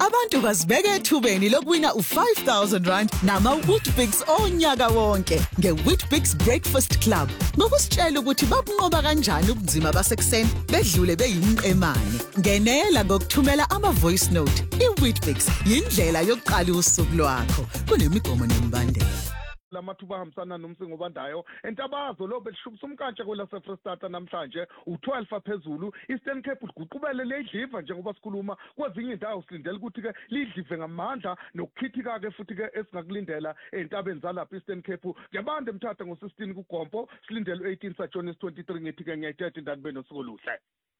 Abantu bazibeke ethubeni lokuwina u5,000 nama-Weetabix onyaka wonke nge-Weetabix Breakfast Club. Ngokusitshela ukuthi babunqoba kanjani ubunzima basekuseni bedlule beyimqemane. Ngenela ngokuthumela ama-voice note. I-Weetabix yindlela yokuqala usuku lwakho. Kunemigomo nemibandela. Lamathuba hambisana nomsingo bandayo entabazo lo belishubisa umkantsha kwelase Freestata namhlanje u12 phezulu Eastern Cape uguqubele ledliva njengoba sikhuluma kwezinye indawo silindele ukuthi ke lidlive ngamandla nokukhithika ke futhi ke esingakulindela entabeni zalapha Eastern Cape ngiyabande emthatha ngo16 kuGompo silindele 18 saJonis 23 ngithi ke ngiyayithetha indaba nosuku oluhle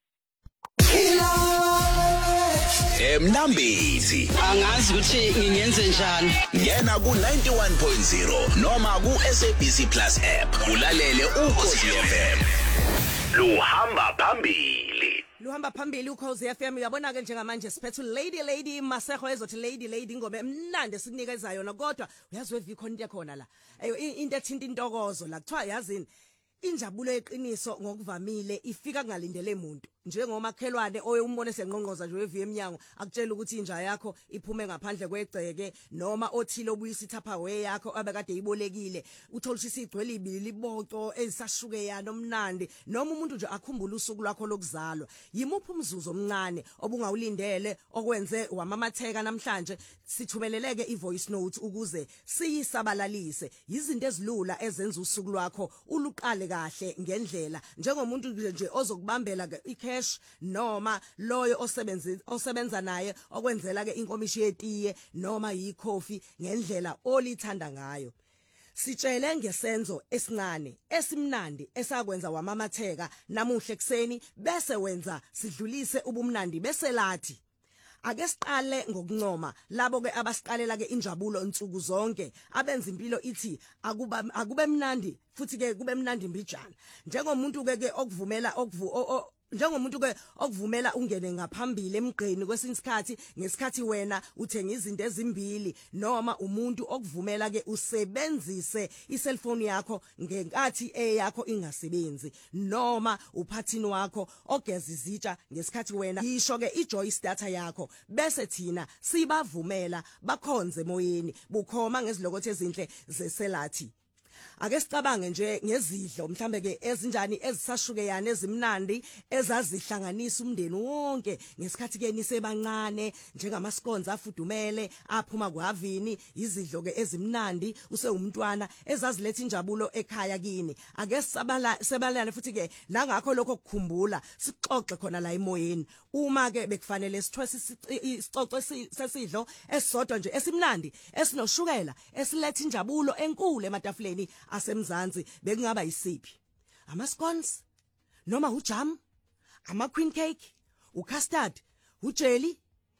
Mnambizi angazi ukuthi ngingenze njani ngena ku 91.0 noma ku SABC Plus app ulalele ukhozi FM Luhamba phambili ukhozi FM uyabona ke njengamanje siphethe lady Masego ezothi lady ingoma emnandi sikunikeza yona kodwa uyazwe ikhona into ekhona la into ethinta intokozo la kuthiwa yazini injabulo yeqiniso ngokuvamile ifika kungalindele umuntu njengomakhelwane oyombone senqonqoza nje wevi eminyango akutshela ukuthi inja yakho iphume ngaphandle kwegceke noma othile obuyisa ithapha we yakho abekade ibolekile uthola ukuthi sigcwele ibili liboco ezisashuke yana omnandi noma umuntu nje akhumbula usuku lwakho lokuzalwa yimuphi umzuzu omncane obungawulindele okwenze wamamatheka namhlanje sithumeleleke ivoice note ukuze siyisabalalise izinto ezilula ezenza usuku lwakho uluqale kahle ngendlela njengomuntu nje ozokubambela ke noma loyo osebenza naye okwenzela ke inkomishi yetiye noma yicoffee ngendlela olithanda ngayo sitshele ngesenzo esincane esimnandi esakwenza wamamatheka namuhle ekseni bese wenza sidlulise ubumnandi bese lathi ake siqale ngokuncoma labo ke abasiqalela ke injabulo insuku zonke abenza impilo ithi akube mnandi futhi ke kube mnandi mbijana njengomuntu ke okuvumela njengomuntu ke okuvumela ungene ngaphambili emgqeni kwesinsikhathi ngesikhathi wena uthenga izinto ezimbili noma umuntu okuvumela ke usebenzise iselfone yakho ngenkathi eyakho ingasebenzi noma uphathini wakho ogeza izitsha ngesikhathi wena yisho ke iJoyce data yakho bese thina sibavumela bakhonze emoyeni bukhoma ngezilokothe ezinhle zeselathi ake sicabange nje ngezidlo mhlambe ke ezinjani ezisashuke yana ezimnandi ezazihlanganisa umndeni wonke ngesikhathi ke nisebancane njengamaskonza afudumele aphuma kwavini izidlo ke ezimnandi use umntwana ezaziletha injabulo ekhaya kini ake sebalana futhi ke nangakho lokho ukukhumbula sixoxe khona la emoyeni uma ke bekufanele sithwese isixoxo sesidlo esisodwa nje esimnandi esinoshukela esiletha injabulo enkulu ematafuleni asemzansi bekungaba isiphi amascones noma ujam ama-queen cake ucustard ujelly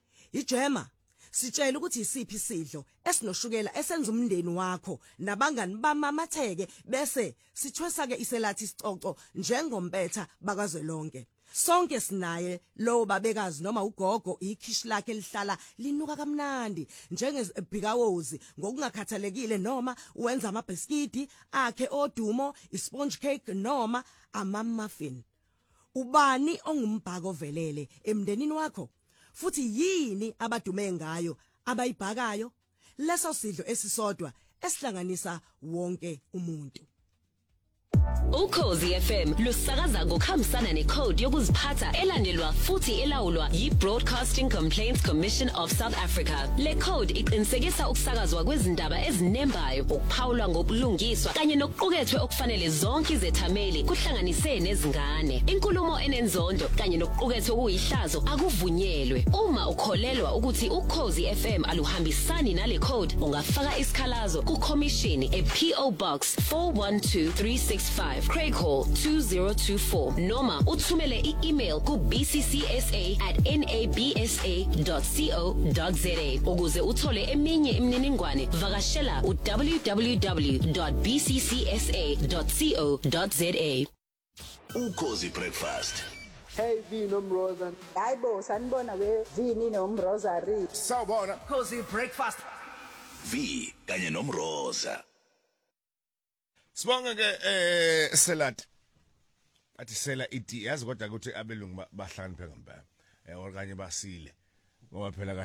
ijema sitshela ukuthi isiphi isidlo esinoshukela esenza umndeni wakho nabangani bamamatheke bese sithwesa ke iselathi isicoco njengompetha bakazwelonke sonke sinaye lo babekazi noma ugogo ikhishi lakhe lihlala linuka kamnandi njengebhikawozi ngokungakhathalekile noma wenza amabhiskidi akhe odumo isponge cake noma ama-muffin ubani ongumbhako velele emndenini wakho futhi yini abadume ngayo abayibhakayo leso sidlo esisodwa esihlanganisa wonke umuntu Ukhozi FM lusakaza ngokuhambisana necode yokuziphatha elandelwa futhi elawulwa yi-Broadcasting Complaints Commission of South Africa. Le code iqinisekisa ukusakazwa kwezindaba ezinembayo, ukuphawulwa ngobulungiswa kanye nokuqukethwe okufanele zonke izethameli kuhlanganise nezingane. Inkulumo enenzondo kanye nokuqukethwe okuyihlazo akuvunyelwe. Uma ukholelwa ukuthi Ukhozi FM aluhambisani nale code, ungafaka isikhalazo ku-Commission e-PO Box 412365 Craig Hall 2024 noma uthumele i-email ku bcca@nabsa.co.za ukuze uthole eminye imininingwane vakashela www.bccsa.co.za Ukhozi Breakfast Hey Vino Mroza. Hayibo sanibona we Vini nomrosary. Sawubona. Ukhozi Breakfast V kanye nomroza Sibonga ke Selat. Athi sela iti yazi kodwa ukuthi abelungu bahlakaniphe ngempela. Okanye basile. Ngoba phela